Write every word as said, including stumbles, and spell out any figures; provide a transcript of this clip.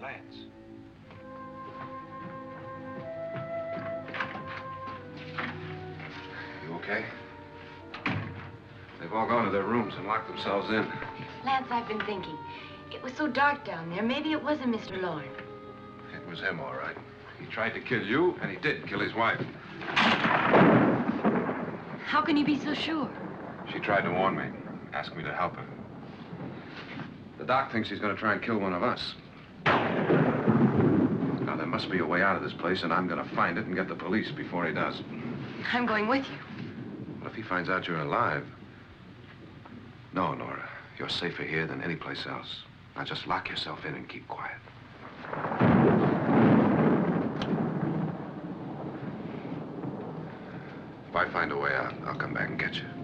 Lance. You okay? They've all gone to their rooms and locked themselves in. Lance, I've been thinking. It was so dark down there. Maybe it wasn't Mister Lorne. It was him, all right. He tried to kill you, and he did kill his wife. How can you be so sure? She tried to warn me, ask me to help her. The doc thinks he's going to try and kill one of us. Now, there must be a way out of this place, and I'm going to find it and get the police before he does. I'm going with you. Well, if he finds out you're alive... No, Nora. You're safer here than any place else. Now, just lock yourself in and keep quiet. If I find a way out, I'll come back and get you.